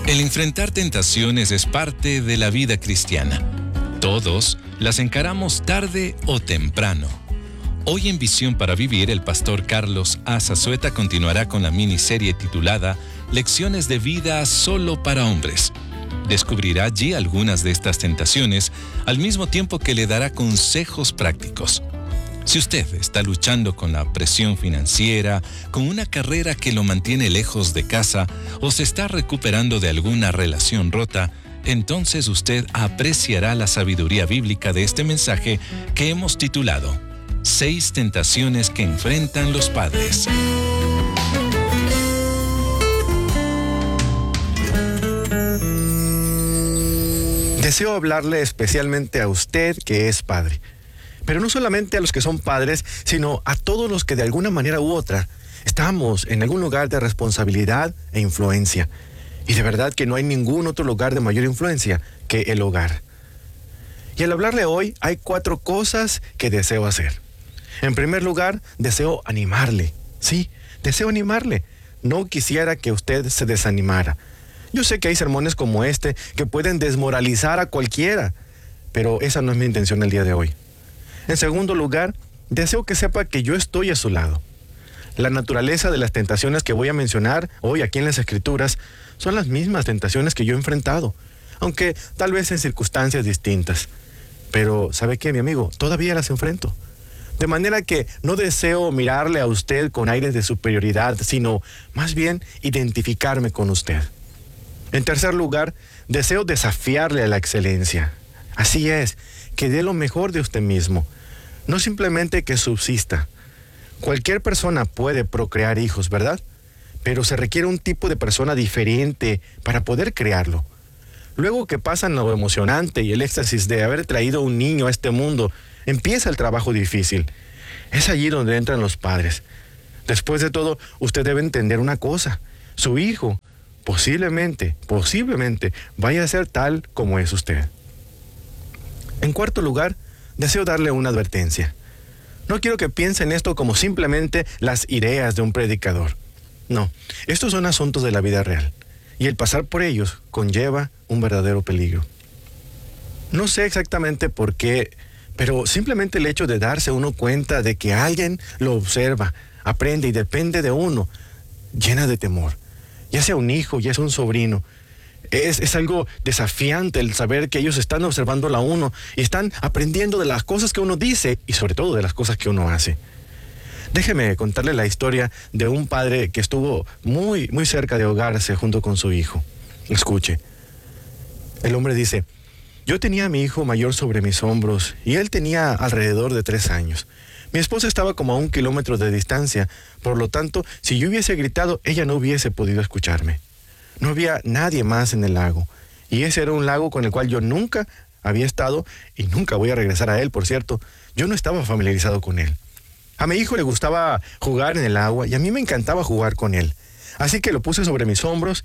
El enfrentar tentaciones es parte de la vida cristiana. Todos las encaramos tarde o temprano. Hoy en Visión para Vivir, el pastor Carlos A. Zazueta continuará con la miniserie titulada Lecciones de vida solo para hombres. Descubrirá allí algunas de estas tentaciones, al mismo tiempo que le dará consejos prácticos. Si usted está luchando con la presión financiera, con una carrera que lo mantiene lejos de casa o se está recuperando de alguna relación rota, entonces usted apreciará la sabiduría bíblica de este mensaje que hemos titulado 6 tentaciones que enfrentan los padres. Deseo hablarle especialmente a usted que es padre. Pero no solamente a los que son padres, sino a todos los que de alguna manera u otra estamos en algún lugar de responsabilidad e influencia. Y de verdad que no hay ningún otro lugar de mayor influencia que el hogar. Y al hablarle hoy, hay 4 cosas que deseo hacer. En primer lugar, deseo animarle. Sí, deseo animarle. No quisiera que usted se desanimara. Yo sé que hay sermones como este que pueden desmoralizar a cualquiera, pero esa no es mi intención el día de hoy. En segundo lugar, deseo que sepa que yo estoy a su lado. La naturaleza de las tentaciones que voy a mencionar hoy aquí en las Escrituras son las mismas tentaciones que yo he enfrentado, aunque tal vez en circunstancias distintas. Pero, ¿sabe qué, mi amigo? Todavía las enfrento. De manera que no deseo mirarle a usted con aires de superioridad, sino más bien identificarme con usted. En tercer lugar, deseo desafiarle a la excelencia. Así es, que dé lo mejor de usted mismo. No simplemente que subsista. Cualquier persona puede procrear hijos, ¿verdad? Pero se requiere un tipo de persona diferente para poder crearlo. Luego que pasan lo emocionante y el éxtasis de haber traído un niño a este mundo, empieza el trabajo difícil. Es allí donde entran los padres. Después de todo, usted debe entender una cosa. Su hijo posiblemente vaya a ser tal como es usted. En cuarto lugar, deseo darle una advertencia. No quiero que piense en esto como simplemente las ideas de un predicador. No, estos son asuntos de la vida real, y el pasar por ellos conlleva un verdadero peligro. No sé exactamente por qué, pero simplemente el hecho de darse uno cuenta de que alguien lo observa, aprende y depende de uno, llena de temor. Ya sea un hijo, ya sea un sobrino. Es algo desafiante el saber que ellos están observándolo a uno y están aprendiendo de las cosas que uno dice y sobre todo de las cosas que uno hace. Déjeme contarle la historia de un padre que estuvo muy cerca de ahogarse junto con su hijo. Escuche. El hombre dice: yo tenía a mi hijo mayor sobre mis hombros y él tenía alrededor de 3 años. Mi esposa estaba como a 1 kilómetro de distancia, por lo tanto, si yo hubiese gritado, ella no hubiese podido escucharme. No había nadie más en el lago, y ese era un lago con el cual yo nunca había estado y nunca voy a regresar a él, por cierto. Yo no estaba familiarizado con él. A mi hijo le gustaba jugar en el agua y a mí me encantaba jugar con él. Así que lo puse sobre mis hombros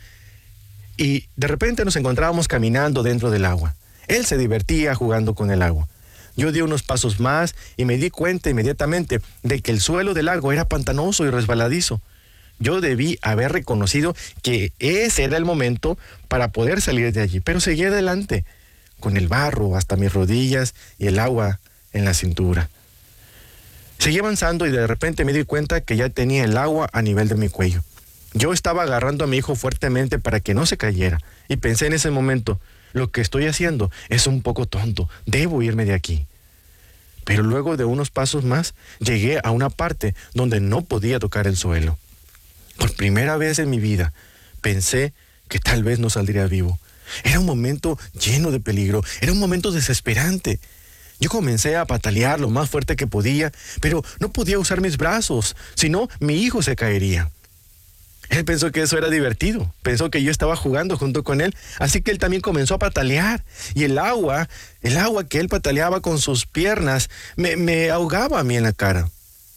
y de repente nos encontrábamos caminando dentro del agua. Él se divertía jugando con el agua. Yo di unos pasos más y me di cuenta inmediatamente de que el suelo del lago era pantanoso y resbaladizo. Yo debí haber reconocido que ese era el momento para poder salir de allí, pero seguí adelante, con el barro hasta mis rodillas y el agua en la cintura. Seguí avanzando y de repente me di cuenta que ya tenía el agua a nivel de mi cuello. Yo estaba agarrando a mi hijo fuertemente para que no se cayera, y pensé en ese momento: lo que estoy haciendo es un poco tonto, debo irme de aquí. Pero luego de unos pasos más, llegué a una parte donde no podía tocar el suelo. Por primera vez en mi vida, pensé que tal vez no saldría vivo. Era un momento lleno de peligro, era un momento desesperante. Yo comencé a patalear lo más fuerte que podía, pero no podía usar mis brazos, si no, mi hijo se caería. Él pensó que eso era divertido, pensó que yo estaba jugando junto con él, así que él también comenzó a patalear. Y el agua que él pataleaba con sus piernas, me ahogaba a mí en la cara.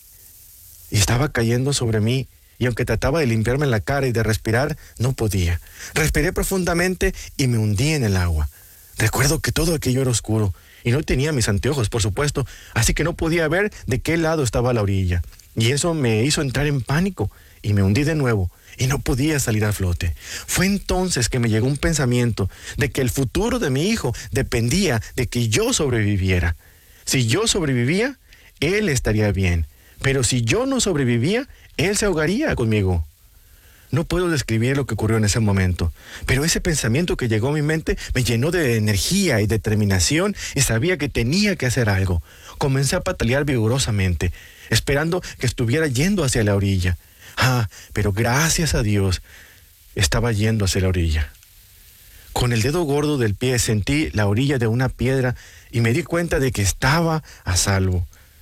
Y estaba cayendo sobre mí, y aunque trataba de limpiarme la cara y de respirar, no podía. Respiré profundamente y me hundí en el agua. Recuerdo que todo aquello era oscuro, y no tenía mis anteojos, por supuesto, así que no podía ver de qué lado estaba la orilla. Y eso me hizo entrar en pánico, y me hundí de nuevo y no podía salir a flote. Fue entonces que me llegó un pensamiento de que el futuro de mi hijo dependía de que yo sobreviviera. Si yo sobrevivía, él estaría bien, pero si yo no sobrevivía, él se ahogaría conmigo. No puedo describir lo que ocurrió en ese momento, pero ese pensamiento que llegó a mi mente me llenó de energía y determinación y sabía que tenía que hacer algo. Comencé a patalear vigorosamente, esperando que estuviera yendo hacia la orilla. Pero gracias a Dios, estaba yendo hacia la orilla. Con el dedo gordo del pie sentí la orilla de una piedra y me di cuenta de que estaba a salvo.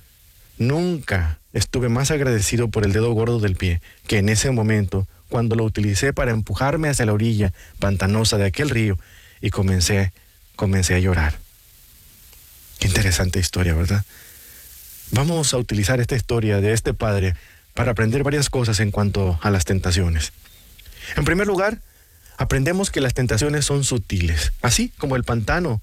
Nunca estuve más agradecido por el dedo gordo del pie que en ese momento, cuando lo utilicé para empujarme hacia la orilla pantanosa de aquel río y comencé a llorar. Qué interesante historia, ¿verdad? Vamos a utilizar esta historia de este padre para aprender varias cosas en cuanto a las tentaciones. En primer lugar, aprendemos que las tentaciones son sutiles, así como el pantano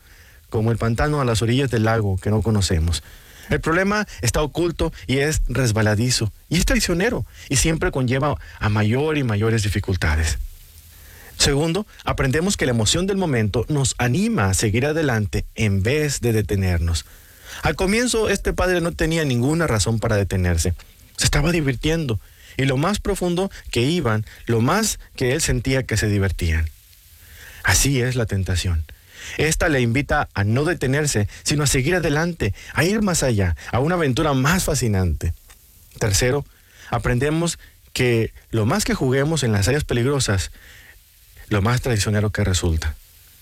a las orillas del lago que no conocemos. El problema está oculto y es resbaladizo y es traicionero y siempre conlleva a mayor y mayores dificultades. Segundo, aprendemos que la emoción del momento nos anima a seguir adelante en vez de detenernos. Al comienzo, este padre no tenía ninguna razón para detenerse. Se estaba divirtiendo y lo más profundo que iban, lo más que él sentía que se divertían. Así es la tentación. Esta le invita a no detenerse, sino a seguir adelante, a ir más allá, a una aventura más fascinante. Tercero, aprendemos que lo más que juguemos en las áreas peligrosas, lo más traicionero que resulta.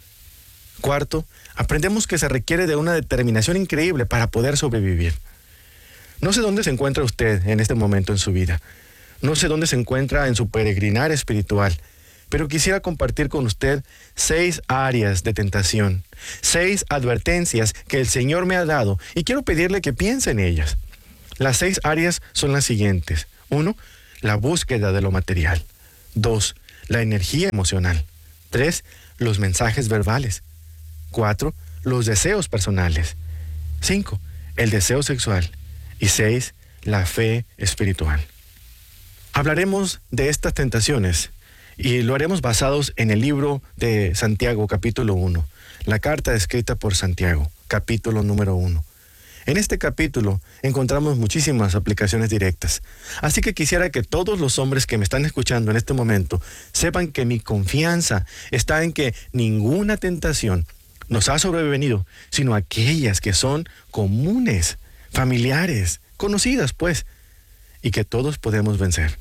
Cuarto, aprendemos que se requiere de una determinación increíble para poder sobrevivir. No sé dónde se encuentra usted en este momento en su vida. No sé dónde se encuentra en su peregrinar espiritual. Pero quisiera compartir con usted 6 áreas de tentación, 6 advertencias que el Señor me ha dado y quiero pedirle que piense en ellas. Las 6 áreas son las siguientes. 1, la búsqueda de lo material. 2, la energía emocional. 3, los mensajes verbales. 4, los deseos personales. 5, el deseo sexual. Y 6, la fe espiritual. Hablaremos de estas tentaciones y lo haremos basados en el libro de Santiago, capítulo 1, la carta escrita por Santiago, capítulo número 1. En este capítulo encontramos muchísimas aplicaciones directas, así que quisiera que todos los hombres que me están escuchando en este momento sepan que mi confianza está en que ninguna tentación nos ha sobrevenido, sino aquellas que son comunes, familiares, conocidas pues, y que todos podemos vencer.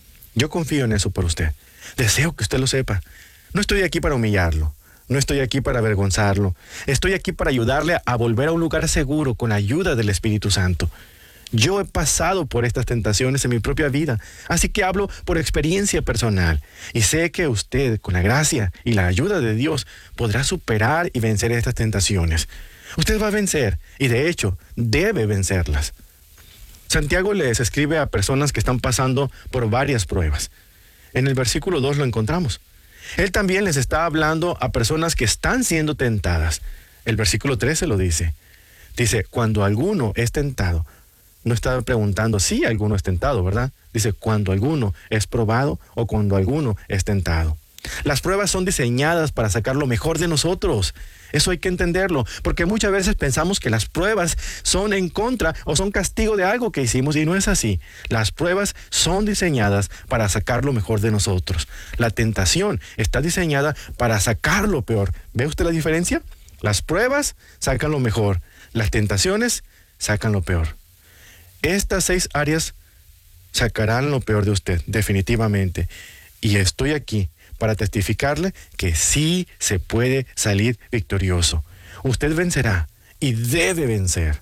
Yo confío en eso por usted. Deseo que usted lo sepa. No estoy aquí para humillarlo. No estoy aquí para avergonzarlo. Estoy aquí para ayudarle a volver a un lugar seguro con la ayuda del Espíritu Santo. Yo he pasado por estas tentaciones en mi propia vida, así que hablo por experiencia personal. Y sé que usted, con la gracia y la ayuda de Dios, podrá superar y vencer estas tentaciones. Usted va a vencer y de hecho debe vencerlas. Santiago les escribe a personas que están pasando por varias pruebas. En el versículo 2 lo encontramos. Él también les está hablando a personas que están siendo tentadas. El versículo 13 lo dice. Dice, cuando alguno es tentado. No está preguntando si alguno es tentado, ¿verdad? Dice, cuando alguno es probado o cuando alguno es tentado. Las pruebas son diseñadas para sacar lo mejor de nosotros. Eso hay que entenderlo, porque muchas veces pensamos que las pruebas son en contra o son castigo de algo que hicimos y no es así. Las pruebas son diseñadas para sacar lo mejor de nosotros. La tentación está diseñada para sacar lo peor. ¿Ve usted la diferencia? Las pruebas sacan lo mejor, las tentaciones sacan lo peor. Estas 6 áreas sacarán lo peor de usted, definitivamente. Y estoy aquí para testificarle que sí se puede salir victorioso. Usted vencerá y debe vencer.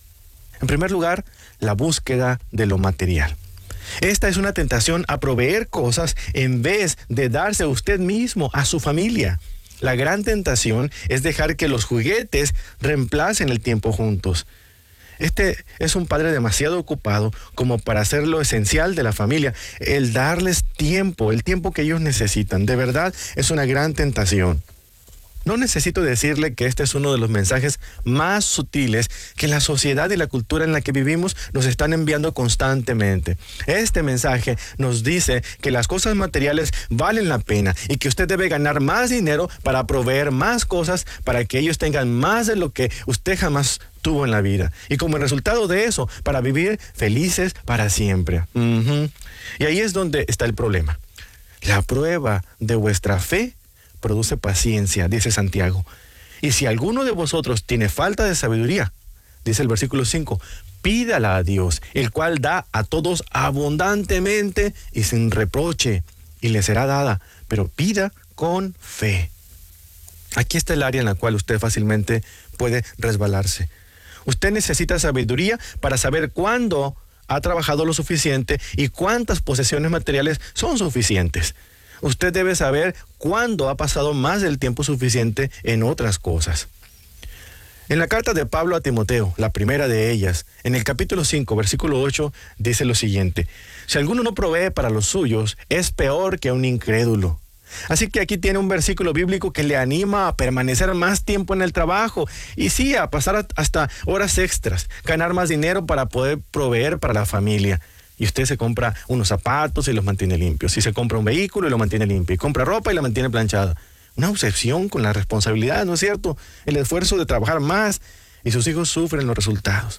En primer lugar, la búsqueda de lo material. Esta es una tentación a proveer cosas en vez de darse a usted mismo, a su familia. La gran tentación es dejar que los juguetes reemplacen el tiempo juntos. Este es un padre demasiado ocupado como para hacer lo esencial de la familia, el darles tiempo, el tiempo que ellos necesitan. De verdad, es una gran tentación. No necesito decirle que este es uno de los mensajes más sutiles que la sociedad y la cultura en la que vivimos nos están enviando constantemente. Este mensaje nos dice que las cosas materiales valen la pena y que usted debe ganar más dinero para proveer más cosas para que ellos tengan más de lo que usted jamás tuvo en la vida. Y como resultado de eso, para vivir felices para siempre. Y ahí es donde está el problema. La prueba de vuestra fe produce paciencia, dice Santiago. Y si alguno de vosotros tiene falta de sabiduría, dice el versículo 5, pídala a Dios, el cual da a todos abundantemente y sin reproche, y le será dada, pero pida con fe. Aquí está el área en la cual usted fácilmente puede resbalarse. Usted necesita sabiduría para saber cuándo ha trabajado lo suficiente y cuántas posesiones materiales son suficientes. Usted debe saber cuándo ha pasado más del tiempo suficiente en otras cosas. En la carta de Pablo a Timoteo, la primera de ellas, en el capítulo 5, versículo 8, dice lo siguiente: si alguno no provee para los suyos, es peor que un incrédulo. Así que aquí tiene un versículo bíblico que le anima a permanecer más tiempo en el trabajo y sí, a pasar hasta horas extras, ganar más dinero para poder proveer para la familia. Y usted se compra unos zapatos y los mantiene limpios. Y se compra un vehículo y lo mantiene limpio. Y compra ropa y la mantiene planchada. Una obsesión con la responsabilidad, ¿no es cierto? El esfuerzo de trabajar más y sus hijos sufren los resultados.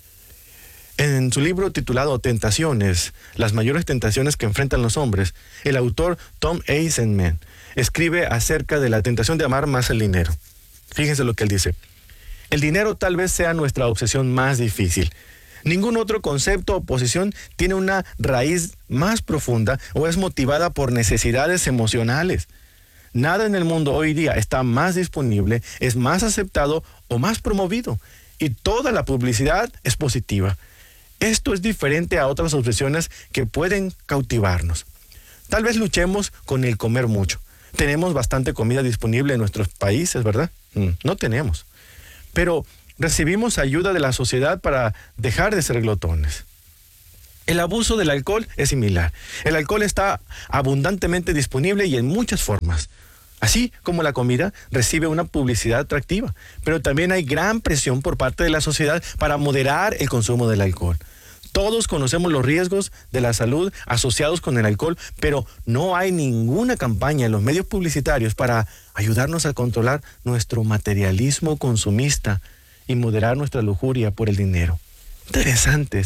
En su libro titulado Tentaciones, las mayores tentaciones que enfrentan los hombres, el autor Tom Eisenman escribe acerca de la tentación de amar más el dinero. Fíjense lo que él dice. El dinero tal vez sea nuestra obsesión más difícil. Ningún otro concepto o posición tiene una raíz más profunda o es motivada por necesidades emocionales. Nada en el mundo hoy día está más disponible, es más aceptado o más promovido. Y toda la publicidad es positiva. Esto es diferente a otras obsesiones que pueden cautivarnos. Tal vez luchemos con el comer mucho. Tenemos bastante comida disponible en nuestros países, ¿verdad? No tenemos. Pero recibimos ayuda de la sociedad para dejar de ser glotones. El abuso del alcohol es similar. El alcohol está abundantemente disponible y en muchas formas. Así como la comida recibe una publicidad atractiva, pero también hay gran presión por parte de la sociedad para moderar el consumo del alcohol. Todos conocemos los riesgos de la salud asociados con el alcohol, pero no hay ninguna campaña en los medios publicitarios para ayudarnos a controlar nuestro materialismo consumista y moderar nuestra lujuria por el dinero. Interesante.